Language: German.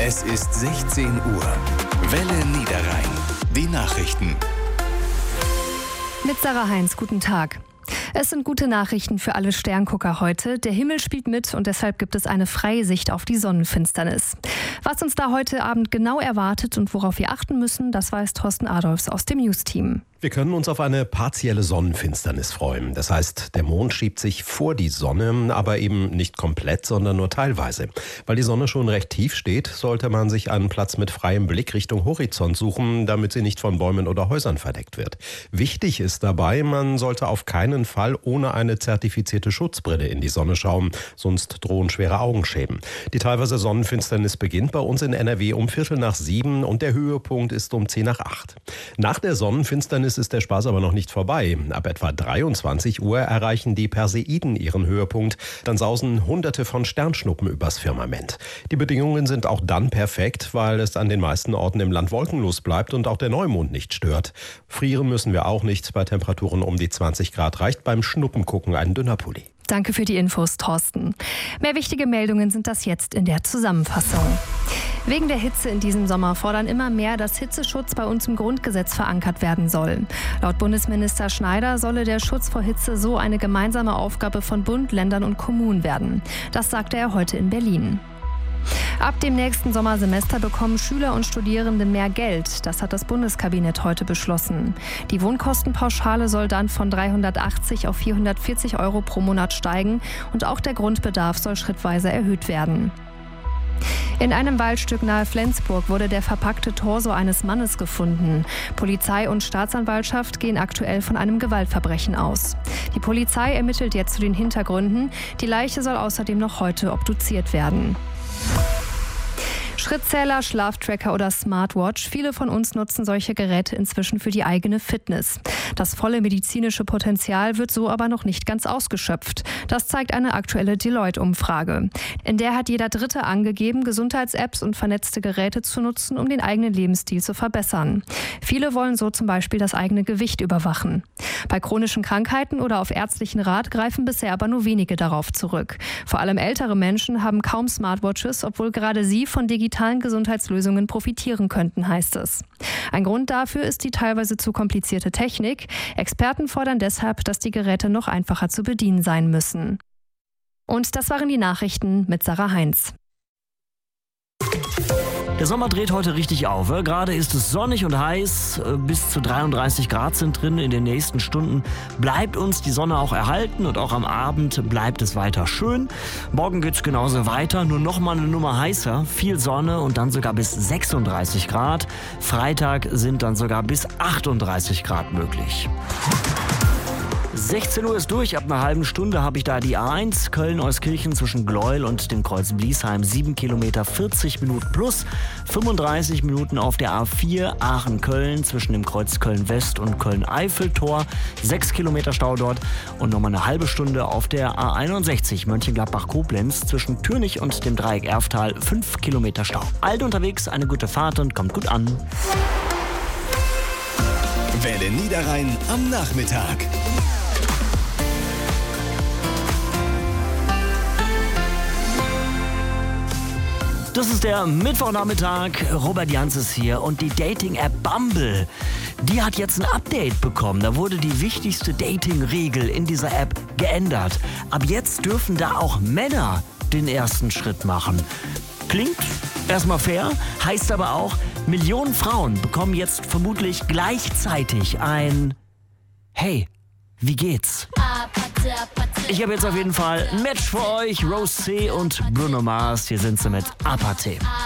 Es ist 16 Uhr. Welle Niederrhein. Die Nachrichten. Mit Sarah Heinz, guten Tag. Es sind gute Nachrichten für alle Sterngucker heute. Der Himmel spielt mit und deshalb gibt es eine freie Sicht auf die Sonnenfinsternis. Was uns da heute Abend genau erwartet und worauf wir achten müssen, das weiß Thorsten Adolfs aus dem News-Team. Wir können uns auf eine partielle Sonnenfinsternis freuen. Das heißt, der Mond schiebt sich vor die Sonne, aber eben nicht komplett, sondern nur teilweise. Weil die Sonne schon recht tief steht, sollte man sich einen Platz mit freiem Blick Richtung Horizont suchen, damit sie nicht von Bäumen oder Häusern verdeckt wird. Wichtig ist dabei, man sollte auf keinen Fall ohne eine zertifizierte Schutzbrille in die Sonne schauen, sonst drohen schwere Augenschäden. Die teilweise Sonnenfinsternis beginnt bei uns in NRW um 6:45 und der Höhepunkt ist um 7:50. Nach der Sonnenfinsternis ist der Spaß aber noch nicht vorbei. Ab etwa 23 Uhr erreichen die Perseiden ihren Höhepunkt. Dann sausen Hunderte von Sternschnuppen übers Firmament. Die Bedingungen sind auch dann perfekt, weil es an den meisten Orten im Land wolkenlos bleibt und auch der Neumond nicht stört. Frieren müssen wir auch nicht. Bei Temperaturen um die 20 Grad reicht beim Schnuppengucken ein dünner Pulli. Danke für die Infos, Thorsten. Mehr wichtige Meldungen sind das jetzt in der Zusammenfassung. Wegen der Hitze in diesem Sommer fordern immer mehr, dass Hitzeschutz bei uns im Grundgesetz verankert werden soll. Laut Bundesminister Schneider solle der Schutz vor Hitze so eine gemeinsame Aufgabe von Bund, Ländern und Kommunen werden. Das sagte er heute in Berlin. Ab dem nächsten Sommersemester bekommen Schüler und Studierende mehr Geld. Das hat das Bundeskabinett heute beschlossen. Die Wohnkostenpauschale soll dann von 380 auf 440 Euro pro Monat steigen und auch der Grundbedarf soll schrittweise erhöht werden. In einem Waldstück nahe Flensburg wurde der verpackte Torso eines Mannes gefunden. Polizei und Staatsanwaltschaft gehen aktuell von einem Gewaltverbrechen aus. Die Polizei ermittelt jetzt zu den Hintergründen. Die Leiche soll außerdem noch heute obduziert werden. Schrittzähler, Schlaftracker oder Smartwatch. Viele von uns nutzen solche Geräte inzwischen für die eigene Fitness. Das volle medizinische Potenzial wird so aber noch nicht ganz ausgeschöpft. Das zeigt eine aktuelle Deloitte-Umfrage. In der hat jeder Dritte angegeben, Gesundheits-Apps und vernetzte Geräte zu nutzen, um den eigenen Lebensstil zu verbessern. Viele wollen so zum Beispiel das eigene Gewicht überwachen. Bei chronischen Krankheiten oder auf ärztlichen Rat greifen bisher aber nur wenige darauf zurück. Vor allem ältere Menschen haben kaum Smartwatches, obwohl gerade sie von digitalen Gesundheitslösungen profitieren könnten, heißt es. Ein Grund dafür ist die teilweise zu komplizierte Technik. Experten fordern deshalb, dass die Geräte noch einfacher zu bedienen sein müssen. Und das waren die Nachrichten mit Sarah Heinz. Der Sommer dreht heute richtig auf. Gerade ist es sonnig und heiß. Bis zu 33 Grad sind drin. In den nächsten Stunden bleibt uns die Sonne auch erhalten und auch am Abend bleibt es weiter schön. Morgen geht es genauso weiter, nur noch mal eine Nummer heißer. Viel Sonne und dann sogar bis 36 Grad. Freitag sind dann sogar bis 38 Grad möglich. 16 Uhr ist durch. Ab einer halben Stunde habe ich da die A1 Köln-Euskirchen zwischen Gleuel und dem Kreuz Bliesheim. 7 Kilometer, 40 Minuten plus 35 Minuten auf der A4 Aachen-Köln zwischen dem Kreuz Köln-West und Köln-Eiffeltor. 6 Kilometer Stau dort und nochmal eine halbe Stunde auf der A61 Mönchengladbach-Koblenz zwischen Türnich und dem Dreieck Erftal. 5 Kilometer Stau. Alt unterwegs, eine gute Fahrt und kommt gut an. Welle Niederrhein am Nachmittag. Das ist der Mittwochnachmittag. Robert Jans ist hier und die Dating-App Bumble, die hat jetzt ein Update bekommen. Da wurde die wichtigste Dating-Regel in dieser App geändert. Ab jetzt dürfen da auch Männer den ersten Schritt machen. Klingt erstmal fair, heißt aber auch, Millionen Frauen bekommen jetzt vermutlich gleichzeitig ein Hey, wie geht's? Ich habe jetzt auf jeden Fall ein Match für euch. Rose C und Bruno Mars. Hier sind sie mit Apathy.